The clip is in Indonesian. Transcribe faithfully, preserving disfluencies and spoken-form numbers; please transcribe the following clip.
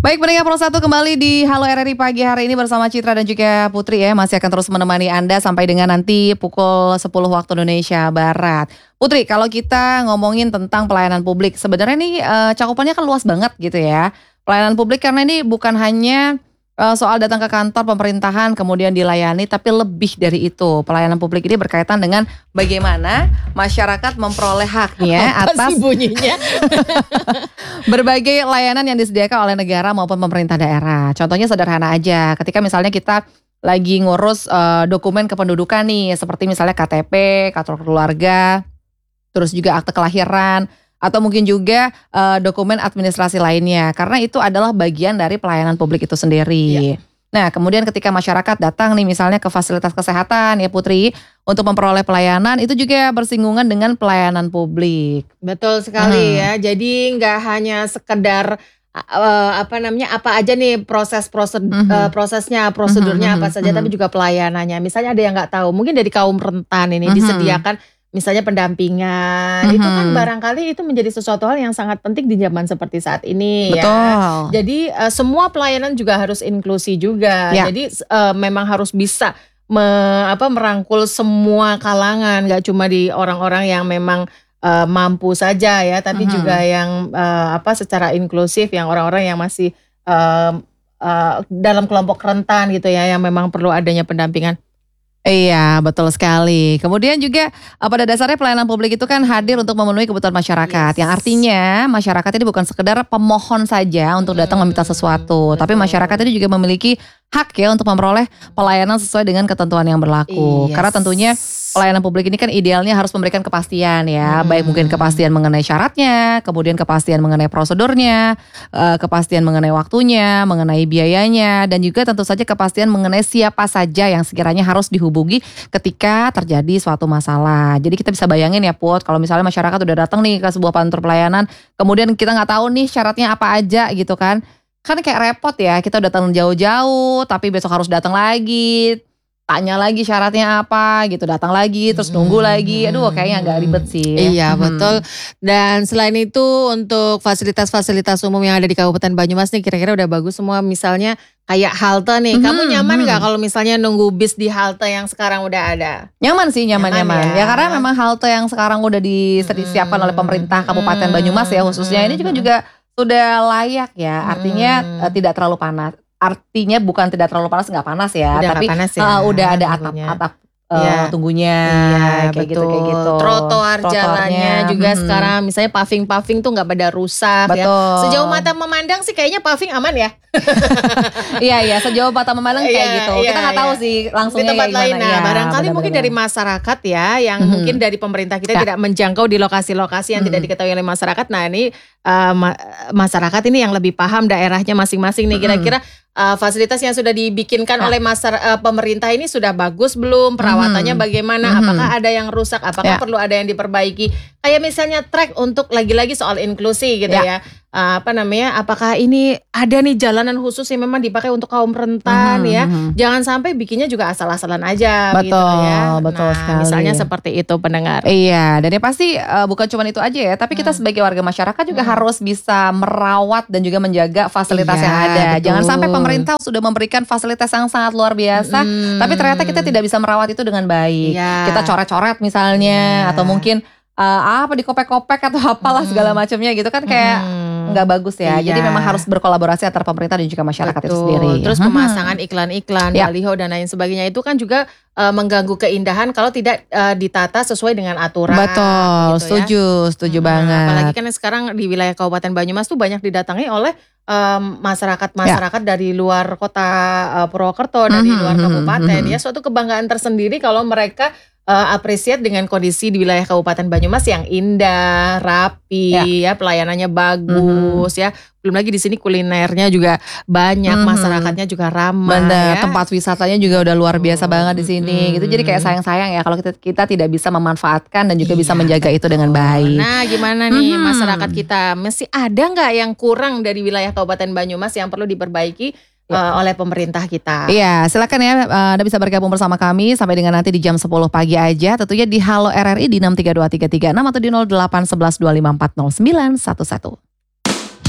Baik, pendengar Pro satu kembali di Halo R R I pagi hari ini bersama Citra dan juga Putri ya. Masih akan terus menemani Anda sampai dengan nanti pukul sepuluh waktu Indonesia Barat. Putri, kalau kita ngomongin tentang pelayanan publik, sebenarnya ini uh, cakupannya kan luas banget gitu ya. Pelayanan publik karena ini bukan hanya uh, soal datang ke kantor pemerintahan kemudian dilayani, tapi lebih dari itu. Pelayanan publik ini berkaitan dengan bagaimana masyarakat memperoleh haknya Apa atas sih bunyinya? berbagai layanan yang disediakan oleh negara maupun pemerintah daerah. Contohnya sederhana aja, ketika misalnya kita lagi ngurus uh, dokumen kependudukan nih, seperti misalnya K T P, kartu keluarga, terus juga akte kelahiran, atau mungkin juga uh, dokumen administrasi lainnya. Karena itu adalah bagian dari pelayanan publik itu sendiri. Ya. Nah, kemudian ketika masyarakat datang nih misalnya ke fasilitas kesehatan ya Putri, untuk memperoleh pelayanan itu juga bersinggungan dengan pelayanan publik. Betul sekali Hmm. ya. Jadi nggak hanya sekedar uh, apa namanya apa aja nih proses proses Mhm. uh, prosesnya prosedurnya Mhm, apa mhm, saja, mhm. tapi juga pelayanannya. Misalnya ada yang nggak tahu, mungkin dari kaum rentan ini Mhm. disediakan misalnya pendampingan. Itu kan Mhm. barangkali itu menjadi sesuatu hal yang sangat penting di zaman seperti saat ini ya. Betul. Jadi uh, semua pelayanan juga harus inklusi juga. Ya. Jadi uh, memang harus bisa me, apa, merangkul semua kalangan, nggak cuma di orang-orang yang memang uh, mampu saja ya, tapi Mhm. juga yang uh, apa secara inklusif, yang orang-orang yang masih uh, uh, dalam kelompok rentan gitu ya, yang memang perlu adanya pendampingan. Iya, betul sekali. Kemudian juga eh, pada dasarnya pelayanan publik itu kan hadir untuk memenuhi kebutuhan masyarakat. Yes. Yang artinya masyarakat ini bukan sekedar pemohon saja untuk datang Hmm, meminta sesuatu, tapi betul. masyarakat ini juga memiliki hak ya untuk memperoleh pelayanan sesuai dengan ketentuan yang berlaku. Yes. Karena tentunya pelayanan publik ini kan idealnya harus memberikan kepastian ya, Hmm. baik mungkin kepastian mengenai syaratnya, kemudian kepastian mengenai prosedurnya, eh, kepastian mengenai waktunya, mengenai biayanya, dan juga tentu saja kepastian mengenai siapa saja yang sekiranya harus dihubungi ketika terjadi suatu masalah. Jadi kita bisa bayangin ya Put, kalau misalnya masyarakat udah datang nih ke sebuah kantor pelayanan, kemudian kita nggak tahu nih syaratnya apa aja gitu kan, kan kayak repot ya, kita udah datang jauh-jauh, tapi besok harus datang lagi, tanya lagi syaratnya apa gitu, datang lagi, terus nunggu lagi, aduh kayaknya agak ribet sih. Iya Mhm. betul. Dan selain itu untuk fasilitas-fasilitas umum yang ada di Kabupaten Banyumas nih kira-kira udah bagus semua. Misalnya kayak halte nih, Mhm, kamu nyaman mhm. nggak kalau misalnya nunggu bis di halte yang sekarang udah ada? Nyaman sih, nyaman, Nyaman nyaman. ya. Ya karena memang halte yang sekarang udah disiapkan oleh pemerintah Kabupaten Hmm, Banyumas ya khususnya, ini juga hmm. juga sudah layak ya. Artinya Hmm. eh, tidak terlalu panas. Artinya bukan tidak terlalu panas, nggak panas ya, Udah tapi nggak panas ya, eh, udah ada tunggunya. atap-atap eh, Iya. tunggunya, Iya kayak gitu betul. kayak gitu. Trotoar Trotoarnya, jalannya juga mhm. sekarang misalnya paving-paving tuh nggak pada rusak ya. Betul. Sejauh mata memandang sih kayaknya paving aman ya. Iya iya, sejauh mata memandang kayak Iya, gitu. iya, Kita nggak tahu iya. sih Di langsungnya tempat kayak lain, gimana. nah Ya, barangkali mungkin benar-benar. dari masyarakat ya, yang Mhm. mungkin dari pemerintah kita Ya. tidak menjangkau di lokasi-lokasi yang tidak Mhm. diketahui oleh masyarakat. Nah ini uh, ma- masyarakat ini yang lebih paham daerahnya masing-masing nih. Mhm. Kira-kira uh, fasilitas yang sudah dibikinkan Ya. oleh masyarakat, uh, pemerintah ini sudah bagus belum? Perawatannya Mhm. bagaimana? Mhm. Apakah ada yang rusak? Apakah Ya. perlu ada yang diperbaiki? Kayak misalnya track untuk lagi-lagi soal inklusi gitu Ya. ya. Uh, apa namanya? Apakah ini ada nih jalanan khusus yang memang dipakai untuk kaum rentan Mhm, ya? mhm. Jangan sampai bikinnya juga asal-asalan aja gitu Betul, ya. betul Nah, sekali. misalnya seperti itu pendengar. Iya, dan yang pasti uh, bukan cuma itu aja ya, tapi kita Hmm. sebagai warga masyarakat juga Hmm. harus bisa merawat dan juga menjaga fasilitas Iya, yang ada. betul. Jangan sampai pemerintah sudah memberikan fasilitas yang sangat luar biasa, Mm-mm. tapi ternyata kita tidak bisa merawat itu dengan baik. Iya. Kita coret-coret misalnya, Iya. atau mungkin uh, apa dikopek-kopek atau apalah Mm-mm. segala macamnya gitu kan kayak Mm-mm. nggak bagus ya. Iya. Jadi memang harus berkolaborasi antara pemerintah dan juga masyarakat itu Betul. sendiri. Terus Mhm. pemasangan iklan-iklan, Ya. baliho dan lain sebagainya itu kan juga uh, mengganggu keindahan kalau tidak uh, ditata sesuai dengan aturan. Betul, gitu ya. setuju, setuju Nah, banget. apalagi kan sekarang di wilayah Kabupaten Banyumas tuh banyak didatangi oleh um, masyarakat-masyarakat dari luar kota uh, Purwokerto, dari Mhm, luar mhm, kabupaten mhm. ya, suatu kebanggaan tersendiri kalau mereka uh, appreciate dengan kondisi di wilayah Kabupaten Banyumas yang indah, rapi ya, pelayanannya bagus ya. Belum lagi di sini kulinernya juga banyak, Mhm. masyarakatnya juga ramah Bener, ya. tempat wisatanya juga udah luar biasa Betul. banget di sini gitu. Jadi kayak Mm-mm. sayang-sayang ya kalau kita kita tidak bisa memanfaatkan dan juga bisa Iya, menjaga itu dengan betul. baik. Nah, gimana nih Mhm. masyarakat kita? Masih ada nggak yang kurang dari wilayah Kabupaten Banyumas yang perlu diperbaiki uh, oleh pemerintah kita? Iya, silakan ya uh, Anda bisa bergabung bersama kami sampai dengan nanti di jam sepuluh pagi aja. Tentunya di Halo R R I di enam tiga dua tiga tiga enam atau di nol delapan satu satu dua lima empat nol sembilan satu satu.